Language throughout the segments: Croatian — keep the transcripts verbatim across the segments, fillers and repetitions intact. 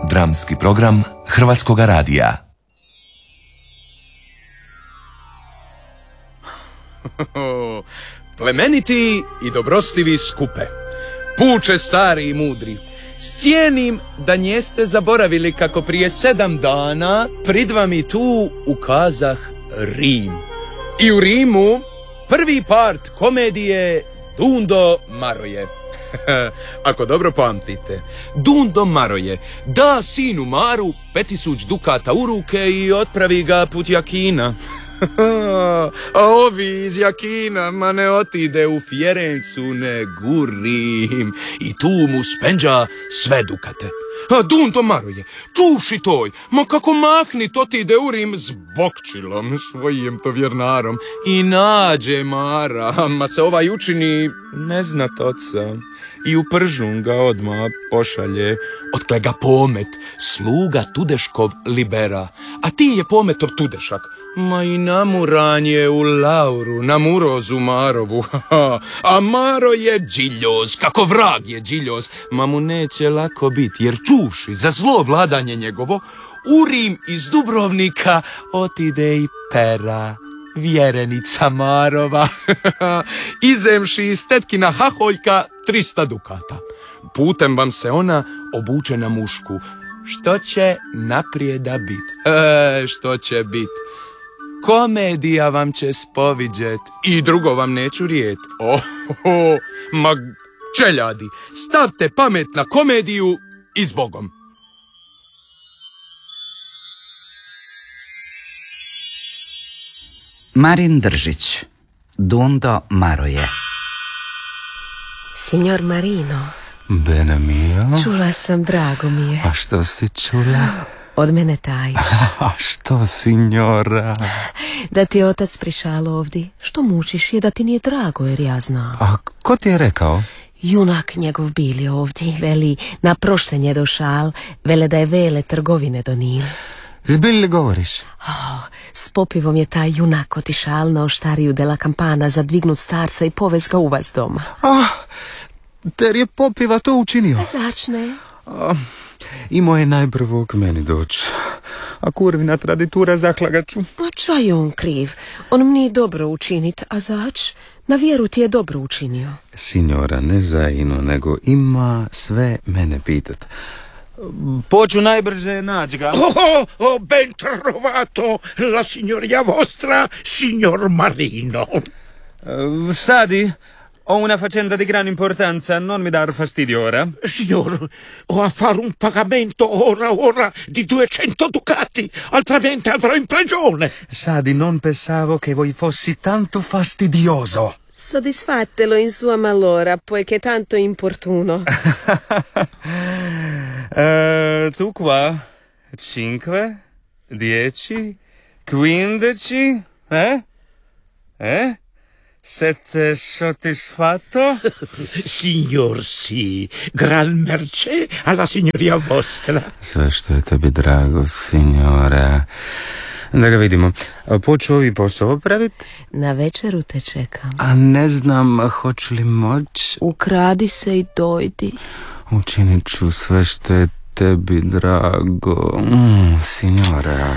Dramski program Hrvatskoga radija. Plemeniti i dobrostivi skupe, puče stari i mudri, cijenim da njeste zaboravili kako prije sedam dana prid vami tu ukazah Rim. I u Rimu prvi part komedije Dundo Maroje. Ako dobro pamtite, Dundo Maroje da sinu Maru petisuć dukata u ruke i otpravi ga put Jakina. A ovi iz Jakina ma ne otide u Fjerencu nego Rim i tu mu spenđa sve dukate. A Dundo Maroje, čuši toj, ma kako mahni to ti ide u Rim s bokčilom, svojim to vjernarom i nađe Mara, ma se ovaj učini neznat oca i u Pržun ga odmah pošalje, otkle ga pomet, sluga Tudeškov libera, a ti je pometov Tudešak. Ma i namuran je u Lauru, na Murozu Marovu, a Maro je džiljoz, kako vrag je džiljoz, ma mu neće lako biti, jer čuši za zlo vladanje njegovo, u Rim iz Dubrovnika otide i Pera, vjerenica Marova, izemši iz tetkina haholjka trista dukata. Putem vam se ona obuče na mušku, što će naprijeda bit, e, što će bit. Komedija vam će spoviđet i drugo vam neću rijet. Oh, oh, ma čeljadi, stavte pamet na komediju i s Bogom. Marin Držić, Dundo Maroje. Signor Marino. Bene mio. Čula sam, drago mi je. A što si čula? Od mene taj. A što, signora? Da ti je otac prišal ovdje. Što mučiš je da ti nije drago, jer ja znam. A ko ti je rekao? Junak njegov bili ovdje, veli, na proštenje došal, vele da je vele trgovine donil. Zbilj li govoriš? Oh, s popivom je taj junak otišal na oštariju de la Campana za dvignut starca i povez ga u vas doma. Ah, ter je popiva to učinio? Začne. Ah, imao je najprvo k meni doći. A kurvina traditura zaklagaču. A čaj je on kriv? On mi nije dobro učinit, a zač? Na vjeru ti je dobro učinio. Signora, ne zaino, nego ima sve mene pitat. Poću najbrže naći ga. Oh, oh, ben trovato la signoria vostra, signor Marino. Uh, Sadi, ho una faccenda di gran importanza, non mi dar fastidio ora. Signor, ho a fare un pagamento ora ora di duecento ducati, altrimenti andrò in prigione. Sadi, non pensavo che voi fossi tanto fastidioso. Soddisfatelo in sua malora, poiché tanto importuno. uh, tu qua, cinque, dieci, quindici, eh? Eh? Siete soddisfatto? Signor, sì. Gran merce alla signoria vostra. Sve što je tebi drago, signora. Da ga vidimo. Poču ovi posao pravit? Na večeru te čekam. A ne znam, hoću li moć? Ukradi se i dojdi. Učinit ću sve što je tebi drago. Mm, signora.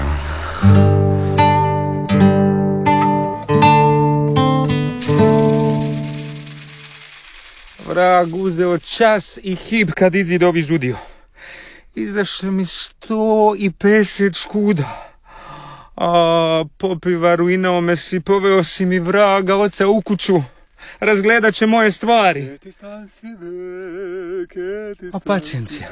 Vrag uzeo čas i hip kad izid ovi žudio. Izdaše mi sto i peset škuda. A popiva ruinao me si, poveo si mi vraga oca u kuću. Razgledat će moje stvari. A pacijencija.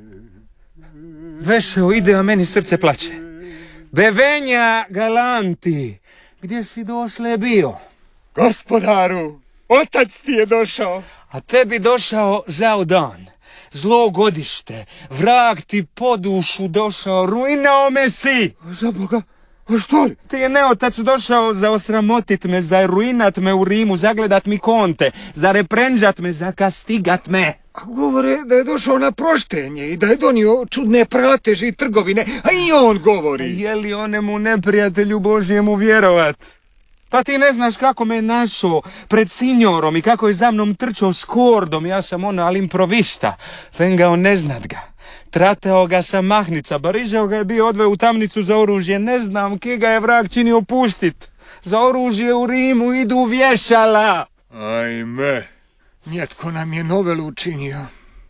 Veseo ide, a meni srce plače. Bevenja galanti, gdje si dosle bio? Gospodaru, otac ti je došao. A tebi došao zao dan, zlo godište, vrag ti po dušu došao, ruinao me si. Za Boga, a što li? Ti je neotac došao za osramotit me, za ruinat me u Rimu, zagledat mi konte, za reprenžat me, za kastigat me. A govore da je došao na proštenje i da je donio čudne prateže i trgovine, a i on govori. Je li onemu neprijatelju Božjemu vjerovat? Pa ti ne znaš kako me je našao pred signorom i kako je za mnom trčao s kordom. Ja sam ono, ali improvista. Fengao ne znat ga. Trateo ga sam mahnica, barižeo ga je bio odveo u tamnicu za oružje, ne znam ki ga je vrag činio pustit. Za oružje u Rimu idu vješala. Ajme, njetko nam je novelu učinio,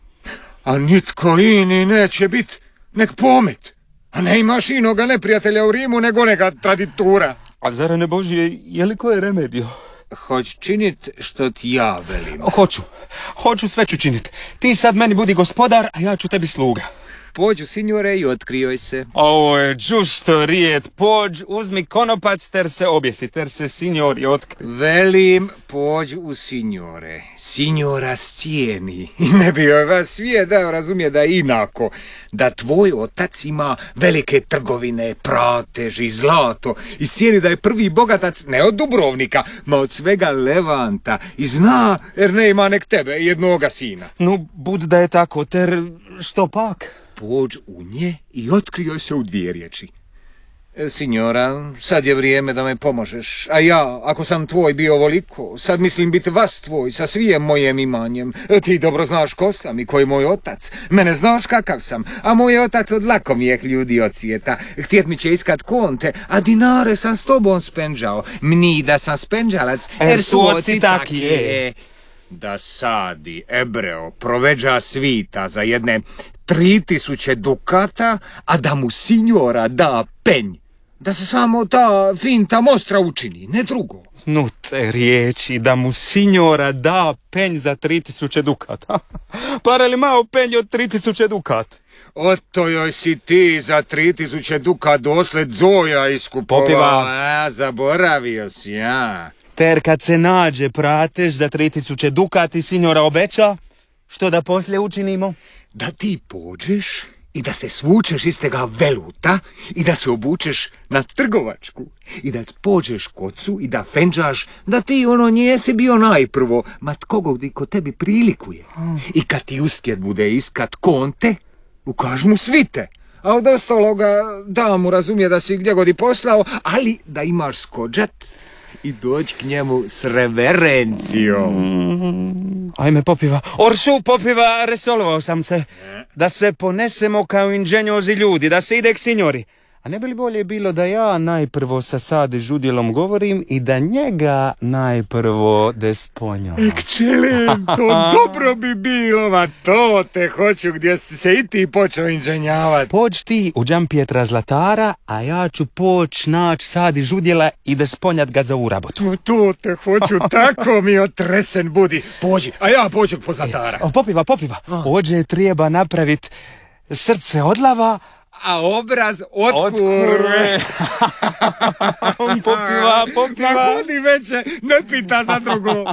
a nitko ini neće bit nek pomet. A ne imaš inoga neprijatelja u Rimu nego neka traditura. A zar ne Božije, je li koje remedio? Hoć činit što ti ja velim. Hoću, hoću, sve ću činit. Ti sad meni budi gospodar, a ja ću tebi sluga. Pođu, signore, i otkrijoj se. Ovo je džusto rijet, pođ, uzmi konopac, ter se objesi, ter se signori otkri. Velim, pođu u signore. Signora scijeni. I ne bi joj vas svijet dao razumije da je inako. Da tvoj otac ima velike trgovine, pratež i zlato. I cijeni da je prvi bogatac ne od Dubrovnika, ma od svega Levanta. I zna, jer ne ima nek tebe jednoga sina. No, bud da je tako, ter što pak? Pođ u nje i otkrijoj se u dvije riječi. E, signora, sad je vrijeme da me pomožeš, a ja, ako sam tvoj bio ovoliko, sad mislim biti vas tvoj sa svijem mojem imanjem. E, ti dobro znaš ko sam i ko je moj otac. Mene znaš kakav sam, a moj otac od lakomijeh ljudi od svijeta. Htjet mi će iskat konte, a dinare sam s tobom spenđao. Mni da sam spenđalac, Er su oci taki je. Da sadi Ebreo proveđa svita za jedne tri tisuće dukata, a da mu signora da penj. Da se samo ta finta mostra učini, ne drugo. No te riječi, da mu signora da penj za tri tisuće dukata. Para li malo penj od tri tisuće dukata? Oto joj si ti za tri tisuće dukat dosled Zoja iskupovao. Popiva. A, zaboravio si, ja. Ter kad se nađe pratež za tri tisuće dukati, signora obeća, što da poslije učinimo? Da ti pođeš i da se svučeš iz tega veluta i da se obučeš na trgovačku i da pođeš kocu i da fenđaš da ti ono njesi bio najprvo, ma tko godi ko tebi prilikuje. I kad ti uskjet bude iskat konte, ukaž mu svite. A od ostaloga da mu razumije da si gdje god i poslao, ali da imaš skođat i doći k njemu s reverencijom. Mm, ajme popiva. Oršu popiva, resolovao sam se. Da se ponesemo kao inženjozi ljudi, da se ide k signori. A ne bi li bolje bilo da ja najprvo sa Sadi žudjelom govorim i da njega najprvo desponjam? Ekčelem, to dobro bi bilo, ma to te hoću gdje si se i ti počeo inženjavati. Pođ ti u Đampietra Zlatara, a ja ću poć nać Sadi žudjela i desponjat ga za ovu rabotu. To te hoću, tako mi otresen budi. Pođi, a ja pođu po Zlatara. O, popiva, popiva. Ođe treba napravit srce od lava, a obraz od, od kurve. kurve. Popiva, popiva. Ma hodi veće, ne pita za drugo.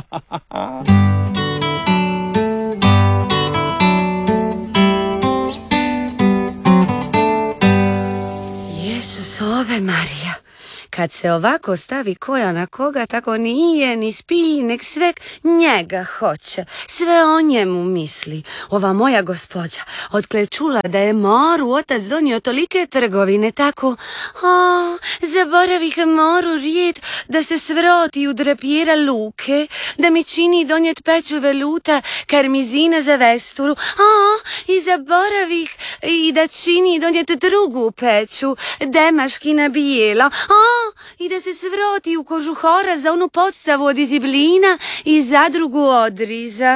Jezus, ove Marija. Kad se ovako stavi koja na koga, tako nije ni spi, nek sve njega hoće. Sve o njemu misli. Ova moja gospođa, otkle čula da je Moru otac donio tolike trgovine, tako, o, zaboravih Moru rijet da se svroti u drapira luke, da mi čini donjet peću veluta karmizina za vesturu, o, i zaboravih i da čini donjet drugu peću, demaškina bijela, o, i da se svroti u kožuhora za onu podstavu od iziblina i zadrugu odriza.